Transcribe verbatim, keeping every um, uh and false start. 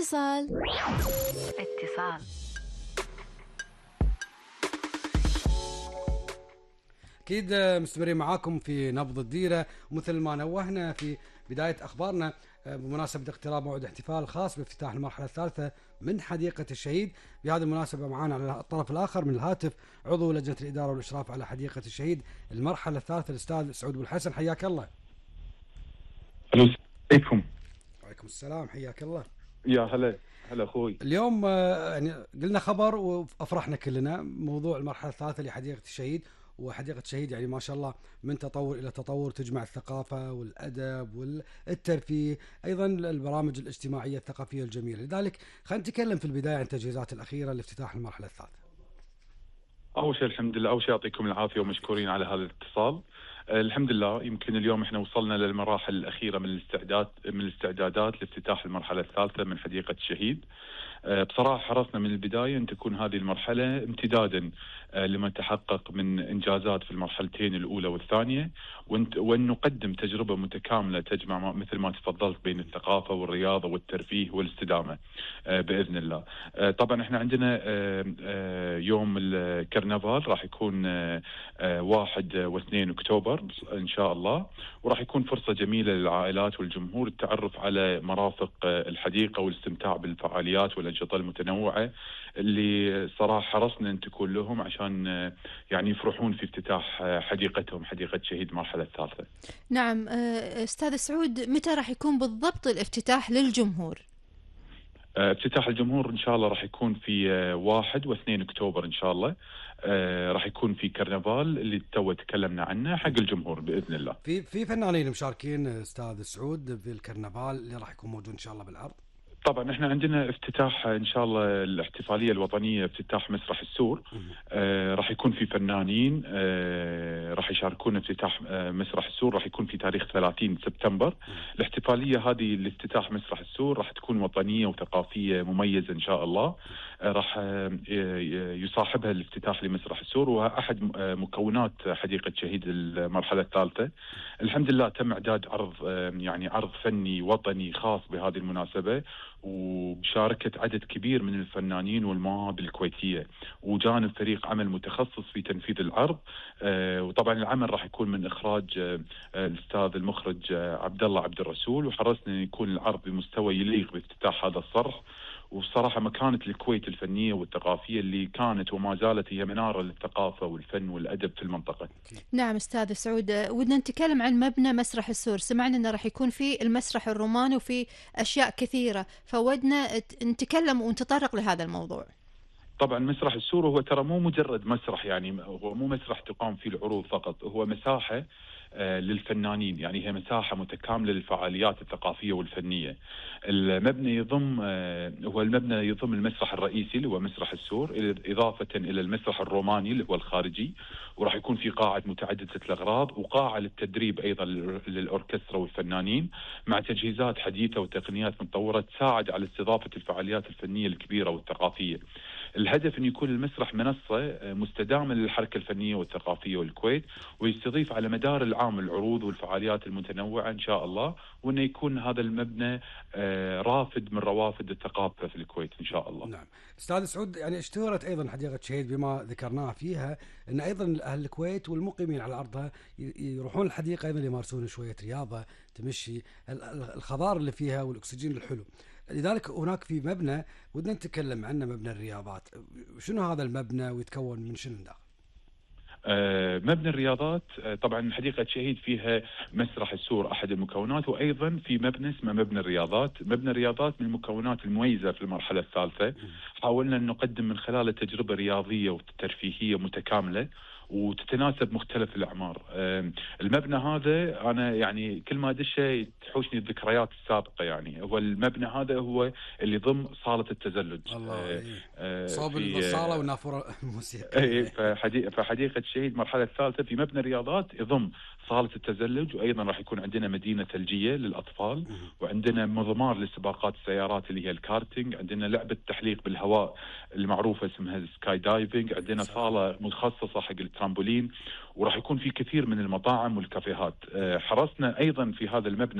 اتصال اتصال أكيد مستمرين معاكم في نبض الديرة، ومثل ما نوهنا في بداية أخبارنا بمناسبة اقتراب موعد احتفال خاص بافتتاح المرحلة الثالثة من حديقة الشهيد. بهذه المناسبة معنا على الطرف الآخر من الهاتف عضو لجنة الإدارة والإشراف على حديقة الشهيد المرحلة الثالثة الأستاذ سعود بو الحسن، حياك الله. السلام عليكم. وعليكم السلام، حياك الله. يا هلا هلا اخوي. اليوم يعني قلنا خبر وافرحنا كلنا، موضوع المرحلة الثالثة لحديقة الشهيد. وحديقة الشهيد يعني ما شاء الله من تطور إلى تطور، تجمع الثقافة والأدب والترفيه، أيضا البرامج الاجتماعية الثقافية الجميلة. لذلك خلينا نتكلم في البداية عن التجهيزات الأخيرة لافتتاح المرحلة الثالثة. أول شيء الحمد لله، أول شيء يعطيكم العافية ومشكورين على هذا الاتصال. الحمد لله، يمكن اليوم احنا وصلنا للمراحل الأخيرة من الاستعداد من الاستعدادات لافتتاح المرحلة الثالثة من حديقة الشهيد. بصراحة حرصنا من البداية أن تكون هذه المرحلة امتدادا لما تحقق من إنجازات في المرحلتين الأولى والثانية، وأن نقدم تجربة متكاملة تجمع مثل ما تفضلت بين الثقافة والرياضة والترفيه والاستدامة بإذن الله. طبعا احنا عندنا يوم الكرنفال راح يكون واحد واثنين أكتوبر إن شاء الله، وراح يكون فرصة جميلة للعائلات والجمهور التعرف على مرافق الحديقة والاستمتاع بالفعاليات والأنشطة المتنوعة اللي صراحة حرصنا أن تكون لهم عشان يعني يفرحون في افتتاح حديقتهم، حديقة شهيد المرحلة الثالثة. نعم أستاذ سعود، متى راح يكون بالضبط الافتتاح للجمهور؟ افتتاح الجمهور إن شاء الله راح يكون في واحد واثنين أكتوبر إن شاء الله. آه راح يكون في كرنفال اللي تو تكلمنا عنه حق الجمهور بإذن الله. في في فنانين مشاركين أستاذ سعود في الكرنفال اللي راح يكون موجود إن شاء الله بالعرض؟ طبعا احنا عندنا افتتاح ان شاء الله الاحتفاليه الوطنيه، افتتاح مسرح السور. آه راح يكون في فنانين آه راح يشاركون افتتاح آه مسرح السور، راح يكون في تاريخ ثلاثين سبتمبر. الاحتفاليه هذه لافتتاح مسرح السور راح تكون وطنيه وثقافيه مميزه ان شاء الله. آه راح آه يصاحبها الافتتاح لمسرح السور، وهو احد آه مكونات حديقه شهيد المرحله الثالثه. الحمد لله تم اعداد عرض آه يعني عرض فني وطني خاص بهذه المناسبه، ومشاركة عدد كبير من الفنانين والمواهب الكويتية، وجانب فريق عمل متخصص في تنفيذ العرض. آه وطبعا العمل راح يكون من إخراج آه الأستاذ المخرج آه عبد الله عبد الرسول، وحرصنا أن يكون العرض بمستوى يليق بافتتاح هذا الصرح. وبصراحة مكانة الكويت الفنية والثقافية اللي كانت وما زالت هي منارة للثقافة والفن والأدب في المنطقة. نعم أستاذ سعود، ودنا نتكلم عن مبنى مسرح السور. سمعنا أنه راح يكون في المسرح الروماني وفي أشياء كثيرة، فودنا نتكلم ونتطرق لهذا الموضوع. طبعا مسرح السور هو ترى مو مجرد مسرح، يعني هو مو مسرح تقام فيه العروض فقط، هو مساحة آه للفنانين، يعني هي مساحة متكاملة للفعاليات الثقافية والفنية. المبنى يضم آه هو المبنى يضم المسرح الرئيسي اللي هو مسرح السور، إضافة إلى المسرح الروماني اللي هو الخارجي، وراح يكون في قاعة متعددة الأغراض وقاعة للتدريب أيضا للأوركسترا والفنانين، مع تجهيزات حديثة وتقنيات متطورة تساعد على استضافة الفعاليات الفنية الكبيرة والثقافية. الهدف أن يكون المسرح منصة مستدامة للحركة الفنية والثقافية والكويت، ويستضيف على مدار العام العروض والفعاليات المتنوعة إن شاء الله، وأنه يكون هذا المبنى رافد من روافد الثقافة في الكويت إن شاء الله. نعم أستاذ سعود، يعني اشتهرت أيضا حديقة شهيد بما ذكرناه فيها أن أيضا أهل الكويت والمقيمين على أرضها يروحون الحديقة أيضا يمارسون شوية رياضة، تمشي، الخضار اللي فيها والأكسجين الحلو. لذلك هناك في مبنى ودنا نتكلم عنه، مبنى الرياضات. شنو هذا المبنى ويتكون من شنو داخل؟ آه مبنى الرياضات، آه طبعا حديقة شهيد فيها مسرح السور أحد المكونات، وأيضا في مبنى اسمه مبنى الرياضات. مبنى الرياضات من المكونات المميزة في المرحلة الثالثة. حاولنا أن نقدم من خلاله تجربة رياضية وترفيهية متكاملة وتتناسب مختلف الأعمار. المبنى هذا أنا يعني كل ما أدشه تحوشني الذكريات السابقة. يعني هو المبنى هذا هو اللي ضم صالة التزلج. الله صوب الصالة ونافورة الموسيقى. اي فحديقة الشهيد المرحلة الثالثة في مبنى الرياضات يضم صالة التزلج، وأيضا راح يكون عندنا مدينة ثلجية للأطفال، وعندنا مضمار لسباقات السيارات اللي هي الكارتينج، عندنا لعبة تحليق بالهواء المعروفة اسمها سكاي دايفنج، عندنا صالة مخصصة حق الترامبولين، وراح يكون في كثير من المطاعم والكافيهات. حرصنا أيضا في هذا المبنى